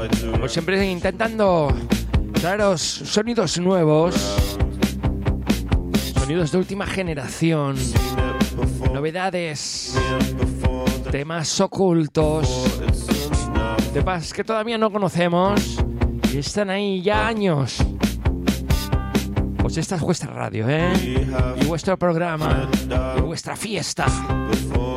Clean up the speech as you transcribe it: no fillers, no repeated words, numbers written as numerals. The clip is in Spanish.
Como siempre intentando traeros sonidos nuevos, sonidos de última generación, novedades, temas ocultos, temas que todavía no conocemos y están ahí ya años. Pues esta es vuestra radio, y vuestro programa, y vuestra fiesta.